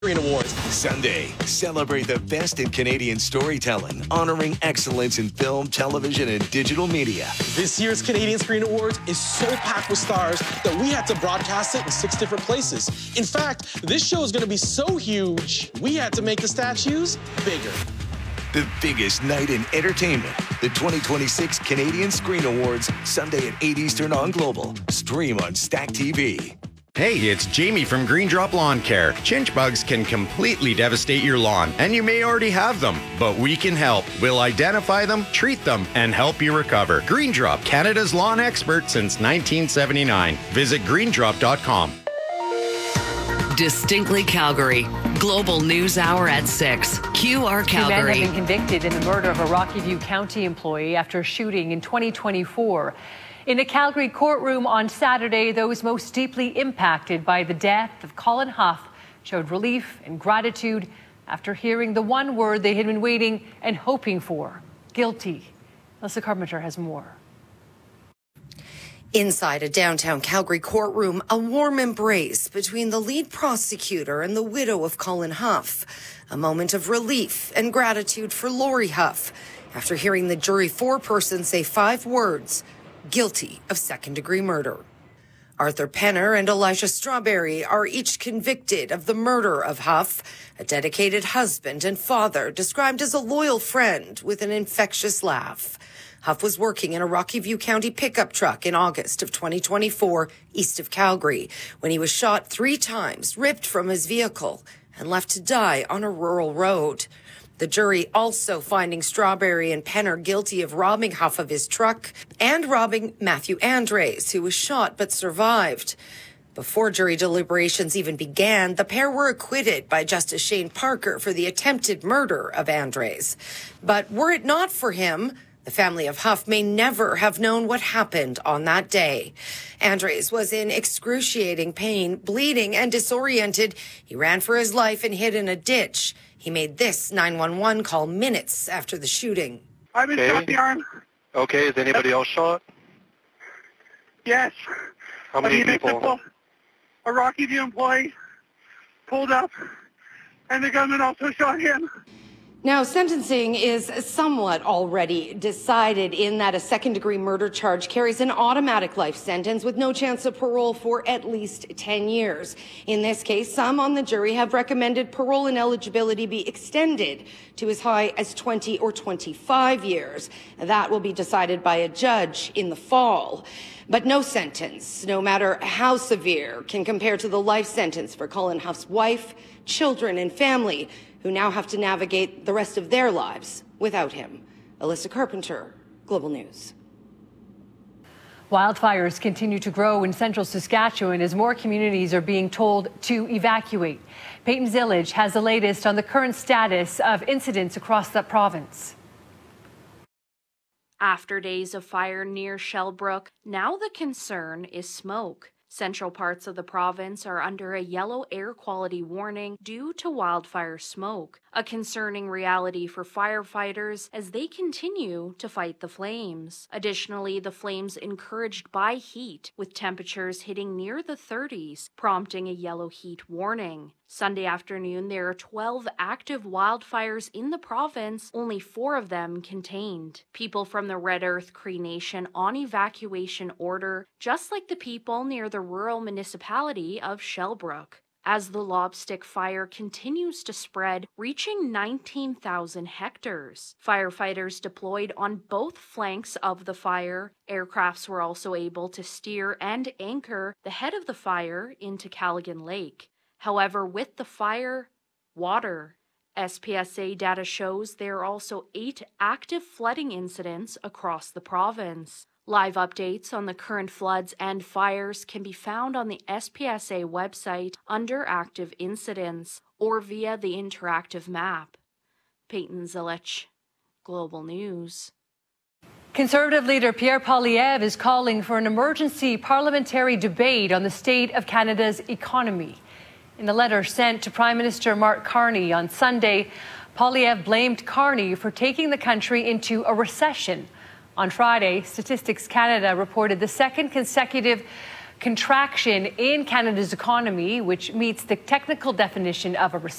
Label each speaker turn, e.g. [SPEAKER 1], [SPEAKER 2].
[SPEAKER 1] Screen Awards.
[SPEAKER 2] Sunday, celebrate the best in Canadian storytelling, honoring excellence in film, television, and digital media.
[SPEAKER 1] This year's Canadian Screen Awards is so packed with stars that we had to broadcast it in 6 different places. In fact, this show is going to be so huge, we had to make the statues bigger.
[SPEAKER 2] The biggest night in entertainment, the 2026 Canadian Screen Awards, Sunday at 8 Eastern on Global. Stream on Stack TV.
[SPEAKER 3] Hey, it's Jamie from Green Drop Lawn Care. Chinch bugs can completely devastate your lawn, and you may already have them, but we can help. We'll identify them, treat them, and help you recover. Green Drop, Canada's lawn expert since 1979. Visit greendrop.com.
[SPEAKER 4] Distinctly Calgary. Global News Hour at 6. QR Calgary.
[SPEAKER 5] 2 men have been convicted in the murder of a Rocky View County employee after a shooting in 2024. In a Calgary courtroom on Saturday, those most deeply impacted by the death of Colin Huff showed relief and gratitude after hearing the one word they had been waiting and hoping for: guilty. Alyssa Carpenter has more.
[SPEAKER 6] Inside a downtown Calgary courtroom, a warm embrace between the lead prosecutor and the widow of Colin Huff. A moment of relief and gratitude for Lori Huff after hearing the jury foreperson say 5 words: guilty of second-degree murder. Arthur Penner and Elijah Strawberry are each convicted of the murder of Huff, a dedicated husband and father described as a loyal friend with an infectious laugh. Huff was working in a Rocky View County pickup truck in August of 2024, east of Calgary, when he was shot 3 times, ripped from his vehicle, and left to die on a rural road. The jury also finding Strawberry and Penner guilty of robbing Huff of his truck and robbing Matthew Andres, who was shot but survived. Before jury deliberations even began, the pair were acquitted by Justice Shane Parker for the attempted murder of Andres. But were it not for him, the family of Huff may never have known what happened on that day. Andres was in excruciating pain, bleeding and disoriented. He ran for his life and hid in a ditch. He made this 911 call minutes after the shooting.
[SPEAKER 7] I've been shot in the arm.
[SPEAKER 8] Okay, is anybody else shot?
[SPEAKER 7] Yes.
[SPEAKER 8] How many people?
[SPEAKER 7] A Rocky View employee pulled up, and the gunman also shot him.
[SPEAKER 6] Now, sentencing is somewhat already decided in that a second-degree murder charge carries an automatic life sentence with no chance of parole for at least 10 years. In this case, some on the jury have recommended parole ineligibility be extended to as high as 20 or 25 years. That will be decided by a judge in the fall. But no sentence, no matter how severe, can compare to the life sentence for Colin Huff's wife, children, and family, who now have to navigate the rest of their lives without him. Alyssa Carpenter, Global News.
[SPEAKER 5] Wildfires continue to grow in central Saskatchewan as more communities are being told to evacuate. Peyton Zillage has the latest on the current status of incidents across the province.
[SPEAKER 9] After days of fire near Shellbrook, now the concern is smoke. Central parts of the province are under a yellow air quality warning due to wildfire smoke, a concerning reality for firefighters as they continue to fight the flames. Additionally, the flames encouraged by heat, with temperatures hitting near the 30s, prompting a yellow heat warning. Sunday afternoon, there are 12 active wildfires in the province, only 4 of them contained. People from the Red Earth Cree Nation on evacuation order, just like the people near the rural municipality of Shellbrook. As the Lobstick fire continues to spread, reaching 19,000 hectares. Firefighters deployed on both flanks of the fire. Aircrafts were also able to steer and anchor the head of the fire into Callaghan Lake. However, with the fire, water. SPSA data shows there are also 8 active flooding incidents across the province. Live updates on the current floods and fires can be found on the SPSA website under Active Incidents or via the interactive map. Peyton Zillage, Global News.
[SPEAKER 5] Conservative leader Pierre Poilievre is calling for an emergency parliamentary debate on the state of Canada's economy. In a letter sent to Prime Minister Mark Carney on Sunday, Poilievre blamed Carney for taking the country into a recession. On Friday, Statistics Canada reported the second consecutive contraction in Canada's economy, which meets the technical definition of a recession.